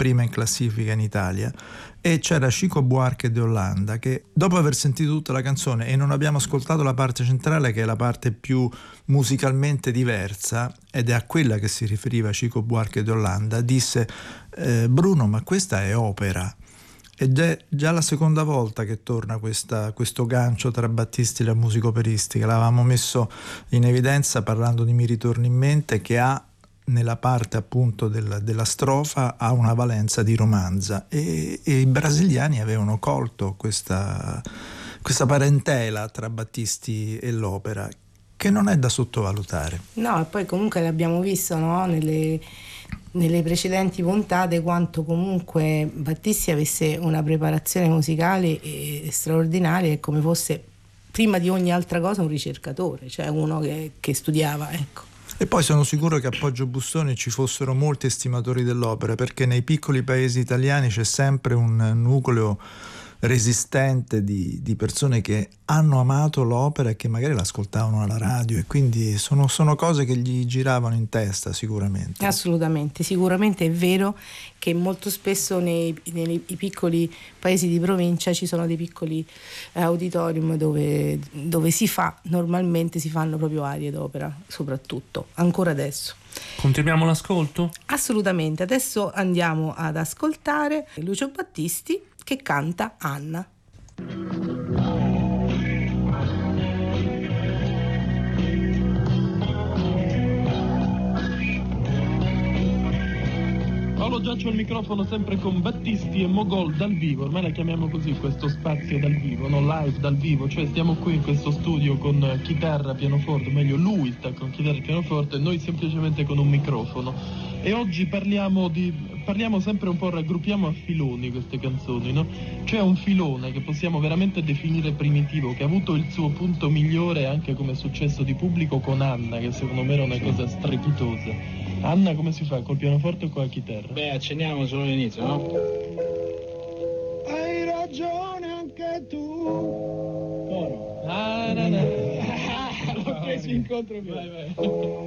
prima in classifica in Italia, e c'era Chico Buarque de Holanda che, dopo aver sentito tutta la canzone e non abbiamo ascoltato la parte centrale, che è la parte più musicalmente diversa, ed è a quella che si riferiva Chico Buarque de Holanda, disse Bruno, ma questa è opera. Ed è già la seconda volta che torna questo gancio tra Battisti e la musica operistica. L'avevamo messo in evidenza parlando di Mi ritorni in mente, che ha nella parte appunto della strofa ha una valenza di romanza, e i brasiliani avevano colto questa parentela tra Battisti e l'opera, che non è da sottovalutare. No, e poi comunque l'abbiamo visto, no? Nelle precedenti puntate, quanto comunque Battisti avesse una preparazione musicale straordinaria, e come fosse prima di ogni altra cosa un ricercatore, cioè uno che studiava, ecco. E poi sono sicuro che a Poggio Bustoni ci fossero molti estimatori dell'opera, perché nei piccoli paesi italiani c'è sempre un nucleo resistente di persone che hanno amato l'opera e che magari l'ascoltavano alla radio, e quindi sono cose che gli giravano in testa sicuramente. Assolutamente, sicuramente è vero che molto spesso nei piccoli paesi di provincia ci sono dei piccoli auditorium dove normalmente si fanno proprio arie d'opera, soprattutto ancora adesso. Continuiamo l'ascolto? Assolutamente, adesso andiamo ad ascoltare Lucio Battisti che canta Anna. Paolo Giaccio al microfono, sempre con Battisti e Mogol dal vivo. Ormai la chiamiamo così questo spazio dal vivo, no? Live dal vivo, cioè stiamo qui in questo studio con chitarra, pianoforte, meglio lui sta con chitarra e pianoforte e noi semplicemente con un microfono. E oggi parliamo sempre un po', raggruppiamo a filoni queste canzoni, no? C'è un filone che possiamo veramente definire primitivo, che ha avuto il suo punto migliore anche come successo di pubblico con Anna, che secondo me era una cosa strepitosa. Anna come si fa, col pianoforte o con la chitarra? Beh, accenniamo solo l'inizio, no? Hai ragione anche tu. Oro. Ah, no, no. L'ho preso incontro. Vai.